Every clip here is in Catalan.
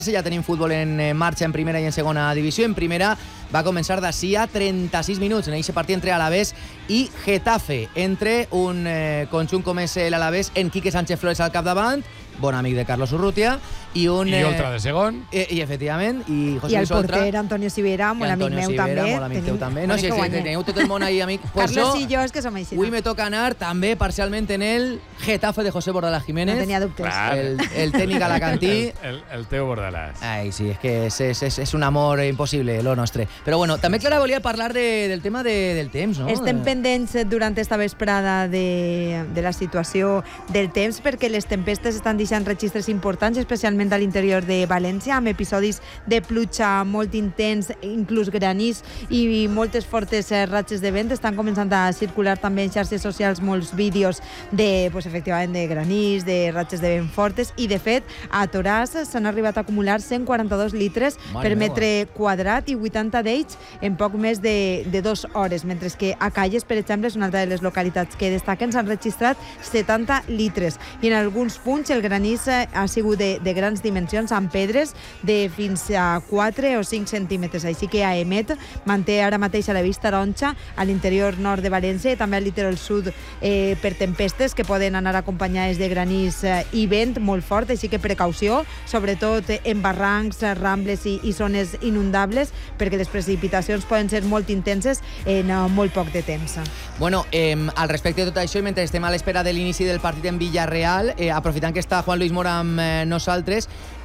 Ja tenim futbol en marxa en primera i en segona divisió. En primera va començar d'ací a 36 minuts en aquest partit entre Alavés i Getafe, entre un conjunt com és l'Alavés en Quique Sánchez Flores al capdavant, bon amic de Carlos Urrutia, i Oltra de segon. I efectivament, i José Luis Oltra. I el porter Antonio Sivera, molt amic meu també. Molt amic teu també. No, si teniu tot el món ahí, amic. Carlos i jo és que som així. Avui me toca anar també parcialment en el Getafe de José Bordalás Jiménez. No tenia dubtes. El tècnic alacantí. El teu Bordalás. Ai, sí, és que és un amor impossible, lo nostre. Però bueno, també, Clara, volia parlar del tema del temps, no? Estem pendents durant esta vesprada de la situació del temps, perquè les tempestes estan deixant registres importants, especialment a l'interior de València, amb episodis de pluja molt intens, inclús granís i moltes fortes ratxes de vent. Estan començant a circular també en xarxes socials molts vídeos efectivament de granís, de ratxes de vent fortes, i de fet a Toràs s'han arribat a acumular 142 litres per metre quadrat i 80 d'ells en poc més de 2 hores, mentre que a Calles, per exemple, és una altra de les localitats que destaquen, s'han registrat 70 litres, i en alguns punts el granís ha sigut de grans dimensions, amb pedres de fins a 4 o 5 centímetres. Així que AEMET manté ara mateix a la vista taronja a l'interior nord de València i també al litoral sud per tempestes que poden anar acompanyades de granís i vent molt fort, així que precaució, sobretot en barrancs, rambles i zones inundables, perquè les precipitacions poden ser molt intenses en molt poc de temps. Bueno, al respecte de tot això, i mentre estem a l'espera de l'inici del partit en Villarreal, aprofitant que està Juan Luis Mora amb nosaltres,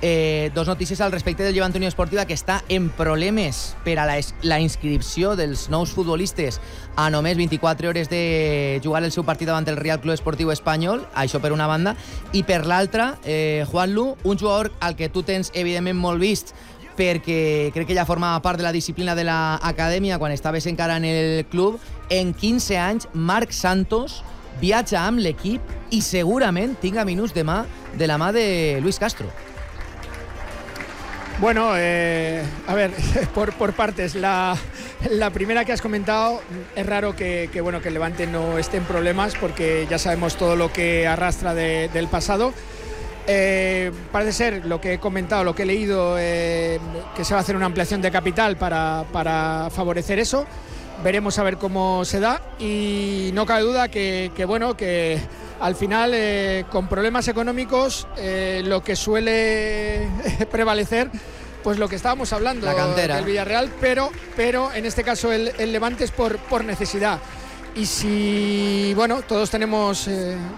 dos notícies al respecte del Llevant Unió Esportiva, que està en problemes per a la inscripció dels nous futbolistes a només 24 hores de jugar el seu partit davant el Real Club Esportiu Espanyol, això per una banda, i per l'altra, Juanlu, un jugador al que tu tens evidentment molt vist, perquè crec que ja formava part de la disciplina de l'acadèmia quan estaves encara en el club. En 15 anys, Marc Santos viatja amb l'equip i segurament tinga minuts demà de la mà de Luis Castro. Bueno, a ver, por partes. La primera que has comentado, es raro que el Levante no esté en problemas, porque ya sabemos todo lo que arrastra del pasado. Parece ser, lo que he comentado, lo que he leído, que se va a hacer una ampliación de capital para favorecer eso. Veremos a ver cómo se da, y no cabe duda que al final, con problemas económicos, lo que suele prevalecer, pues lo que estábamos hablando, la cantera, del Villarreal, pero en este caso el Levante es por necesidad. Y si, todos tenemos,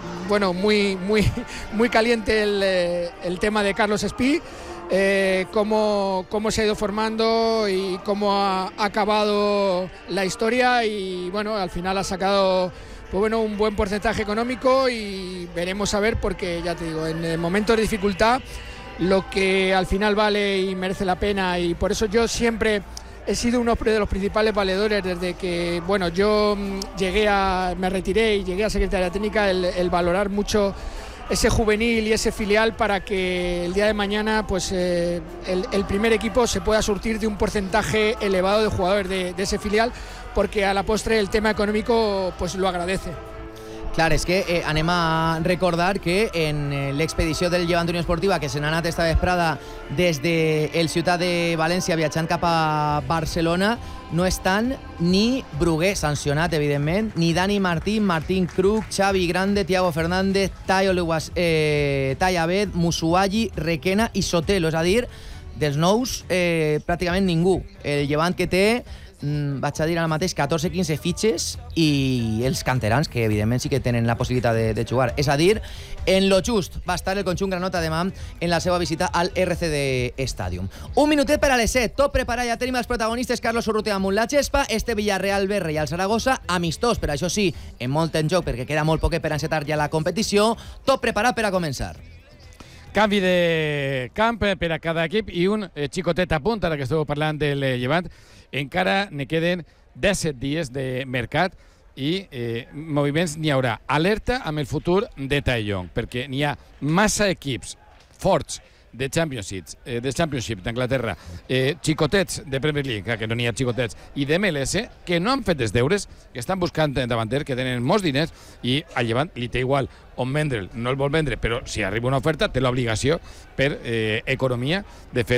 muy caliente el tema de Carlos Espí, cómo se ha ido formando y cómo ha acabado la historia, y al final ha sacado un buen porcentaje económico, y veremos a ver, porque ya te digo, en momentos de dificultad lo que al final vale y merece la pena, y por eso yo siempre he sido uno de los principales valedores desde que yo me retiré y llegué a Secretaría Técnica, el valorar mucho ese juvenil y ese filial, para que el día de mañana el primer equipo se pueda surtir de un porcentaje elevado de jugadores de ese filial, porque a la postre el tema económico lo agradece. Clar, és que anem a recordar que en l'expedició del Llevant Unió Esportiva, que se n'ha anat esta vesprada des del Ciutat de València viatjant cap a Barcelona, no estan ni Bruguer, sancionat, evidentment, ni Dani Martín, Martín Krug, Xavi Grande, Thiago Fernández, Tayabet, Musuagi, Requena i Sotelo. És a dir, dels nous, pràcticament ningú. El Llevant que té, vaig a dir ara mateix, 14-15 fitxes, i els canterans, que evidentment sí que tenen la possibilitat de jugar. És a dir, en lo just va estar el conjunt granota demà en la seva visita al RCD Stadium. Un minutet per a les 7, tot preparat, ja tenim els protagonistes. Carlos Urrutia amunt la gespa, este Villarreal B, Reial Saragossa, amistós, per això sí, en molt en joc, perquè queda molt poquet per encetar ja la competició, tot preparat per a començar. Canvi de camp per a cada equip i un xicotet a punt, ara que esteu parlant del Llevant. Encara ne queden 17 dies de mercat i moviments n'hi haurà. Alerta amb el futur de Tai Jong, perquè n'hi ha massa equips forts de Championship d'Anglaterra, xicotets de Premier League, que no n'hi ha xicotets, i de MLS, que no han fet els deures, que estan buscant davanter, que tenen molts diners, i al Llevant li té igual on vendre'l, no el vol vendre, però si arriba una oferta té l'obligació per economia de fer